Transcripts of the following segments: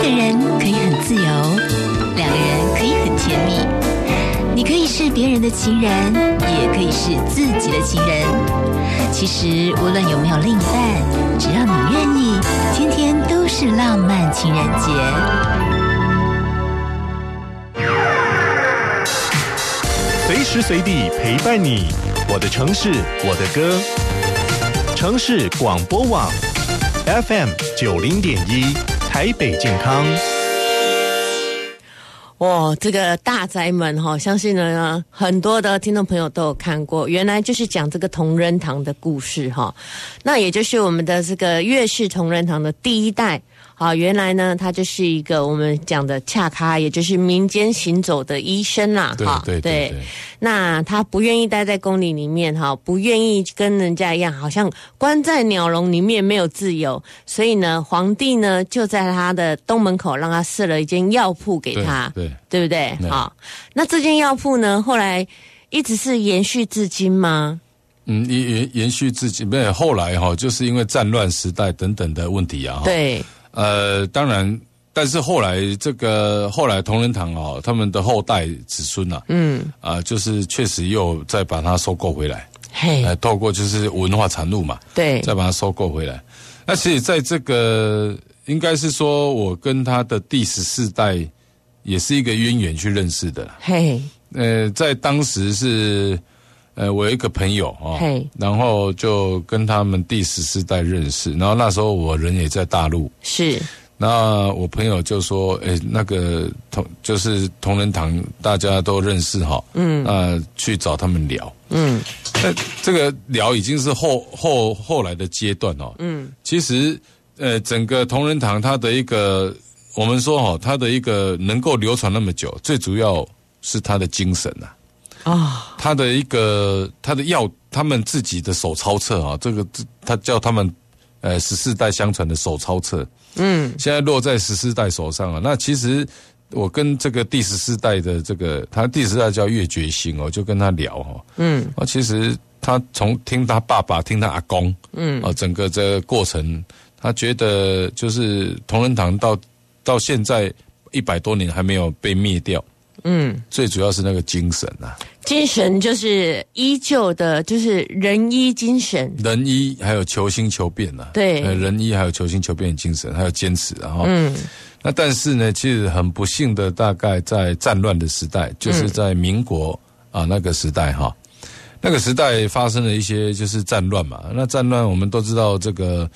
人可以很自由，两个人可以很甜蜜。你可以是别人的情人，也可以是自己的情人。其实无论有没有另一半，只要你愿意，天天都是浪漫情人节。 随时随地陪伴你，我的城市，我的歌。城市广播网 FM90.1，台北健康。 这个大宅门相信呢很多的听众朋友都有看过，原来就是讲这个同仁堂的故事那也就是我们的这个岳氏同仁堂的第一代。原来呢他就是一个我们讲的恰咖，也就是民间行走的医生啦。对，那他不愿意待在宫里面不愿意跟人家一样好像关在鸟笼里面没有自由，所以呢皇帝呢就在他的东门口让他设了一间药铺给他，对不对？那这间药铺呢后来一直是延续至今吗？ 延续至今。没有，后来就是因为战乱时代等等的问题啊。 对。 当然，但是后来同仁堂他们的后代子孙就是确实又再把它收购回来，透过就是文化产物嘛，对，再把它收购回来。那其实在这个应该是说我跟他的第14代也是一个渊源去认识的。在当时是我有一个朋友然后就跟他们第14代认识，然后那时候我人也在大陆，是，那我朋友就说那个就是同仁堂大家都认识去找他们聊，那这个聊已经是后来的阶段其实整个同仁堂它的一个我们说它的一个能够流传那么久，最主要是它的精神他的他们自己的手抄册这个他叫他们14代相传的手抄册，现在落在14代手上那其实我跟这个第14代的这个他第14代叫岳觉兴就跟他聊其实他从听他爸爸听他阿公整个这个过程，他觉得就是同仁堂到现在100多年还没有被灭掉。最主要是那个精神精神就是依旧的，就是仁医精神， 仁医还有求新求变对，仁医还有求新求变的精神，还有坚持那但是呢，其实很不幸的，大概在战乱的时代，就是在民国那个时代那个时代发生了一些就是战乱嘛。那战乱我们都知道这个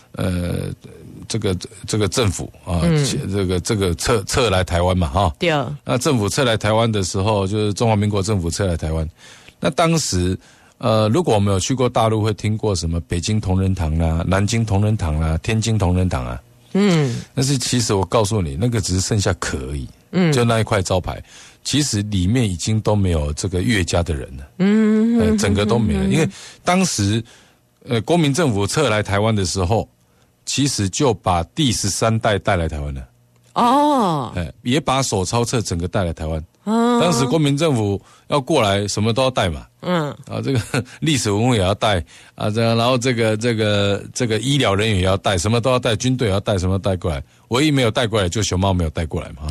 这个政府这个撤来台湾嘛对。那政府撤来台湾的时候，就是中华民国政府撤来台湾。那当时如果我们有去过大陆，会听过什么北京同仁堂南京同仁堂天津同仁堂但是其实我告诉你，那个只是剩下壳而已，就那一块招牌，其实里面已经都没有这个岳家的人了，整个都没了。因为当时国民政府撤来台湾的时候，其实就把第13代带来台湾了。也把手抄册整个带来台湾。当时国民政府要过来，什么都要带嘛。这个历史文物也要带然后这个医疗人员也要带，什么都要带，军队也要带，什么都带过来。唯一没有带过来就熊猫没有带过来嘛。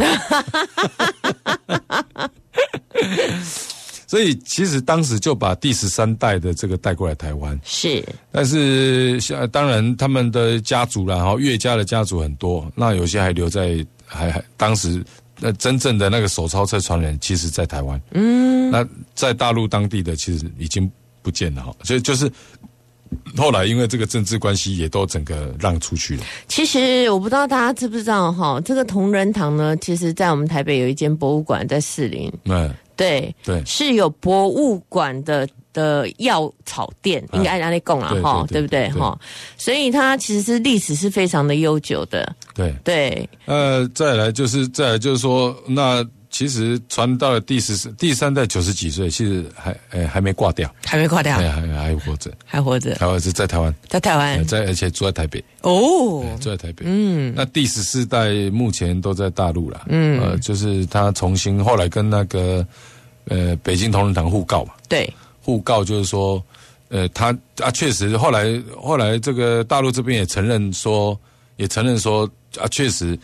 所以其实当时就把第13代的这个带过来台湾，是。但是当然他们的家族岳家的家族很多，那有些还留在当时真正的那个手抄册传人，其实在台湾。那在大陆当地的其实已经不见了所以就是后来因为这个政治关系，也都整个让出去了。其实我不知道大家知不知道这个同仁堂呢，其实在我们台北有一间博物馆在士林。对，是有博物馆的药草店，应该按你讲啦对不对所以它其实是历史是非常的悠久的。对。 再来就是说，那其实传到了第3代90几岁，其实还没挂掉，还活着，还活着在台湾，而且住在台北住在台北。那第14代目前都在大陆啦。就是他重新后来跟那个北京同仁堂互告嘛。对，互告就是说他确实后来这个大陆这边也承认说确实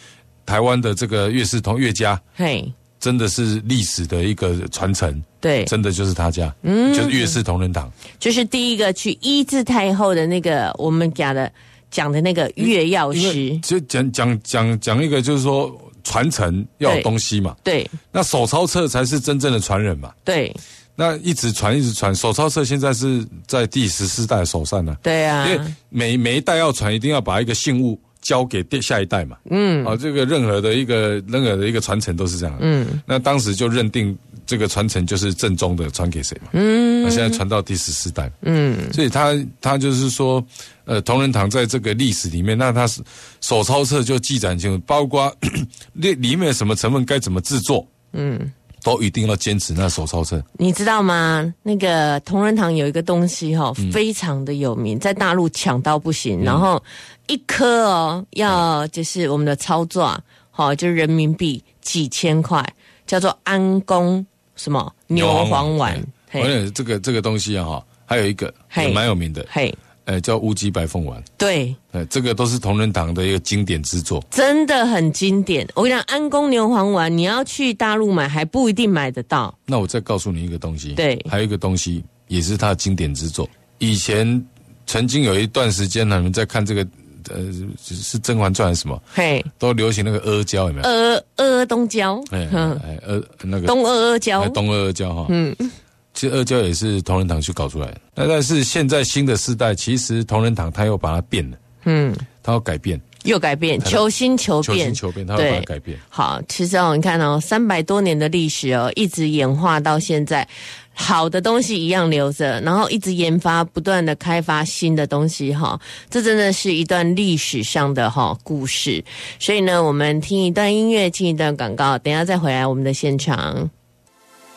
台湾的这个乐士乐家， 嘿， 真的是历史的一个传承。 对， 真的就是他家，就是岳氏同仁堂， 就是第一个去医治太后的那个我们讲的那个乐药师， 就讲一个就是说传承要有东西嘛， 对， 那手抄册才是真正的传人嘛， 对， 那一直传，手抄册现在是在第14代手上呢， 对啊， 因为每一代要传，一定要把一个信物交给下一代嘛，这个任何的一个传承都是这样，那当时就认定这个传承就是正宗的传给谁嘛，那现在传到第14代，所以他就是说，同仁堂在这个历史里面，那他手抄册就记载清楚，包括里面什么成分该怎么制作，都一定要坚持那手抄册。你知道吗？那个同仁堂有一个东西非常的有名，在大陆抢到不行，然后一颗要就是我们的操作就是人民币几千块，叫做安宫什么牛黄丸。 这个东西还有一个也蛮有名的，叫乌鸡白凤丸。对，这个都是同仁堂的一个经典之作，真的很经典。我跟你讲，安宫牛黄丸你要去大陆买还不一定买得到。那我再告诉你一个东西，对，还有一个东西也是他的经典之作。以前曾经有一段时间，你们在看这个是《甄嬛传》还是什么？都流行那个阿胶，有没有？阿东胶，那个东阿胶，东阿胶哈，其实阿胶也是同仁堂去搞出来的。那但是现在新的世代，其实同仁堂他又把它变了，他要改变。又改变，求新求变，他会把它改变。好，其实你看300多年的历史一直演化到现在，好的东西一样留着，然后一直研发，不断的开发新的东西这真的是一段历史上的故事。所以呢，我们听一段音乐，进一段广告，等一下再回来我们的现场。